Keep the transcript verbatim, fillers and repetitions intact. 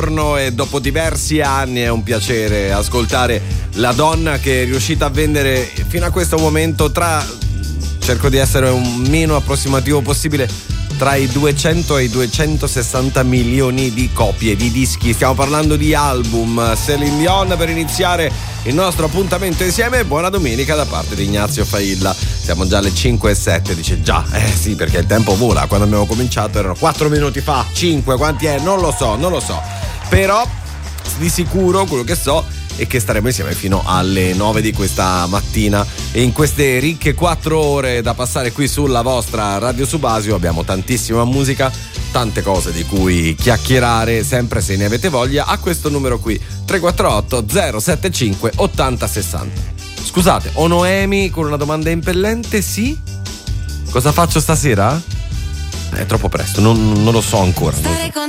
buongiorno, e dopo diversi anni è un piacere ascoltare la donna che è riuscita a vendere fino a questo momento, tra cerco di essere un meno approssimativo possibile, tra i duecento e i duecentosessanta milioni di copie di dischi. Stiamo parlando di album. Celine Dion per iniziare il nostro appuntamento insieme. Buona domenica da parte di Ignazio Failla. Siamo già alle cinque e sette. Dice già, eh sì, perché il tempo vola. Quando abbiamo cominciato erano quattro minuti fa, cinque, quanti è? Non lo so, non lo so. Però di sicuro quello che so è che staremo insieme fino alle nove di questa mattina, e in queste ricche quattro ore da passare qui sulla vostra Radio Subasio abbiamo tantissima musica, tante cose di cui chiacchierare, sempre se ne avete voglia, a questo numero qui tre quattro otto zero sette cinque otto zero sei zero. Scusate, ho Noemi con una domanda impellente. Sì? Cosa faccio stasera? È troppo presto, non, non lo so ancora. Stare con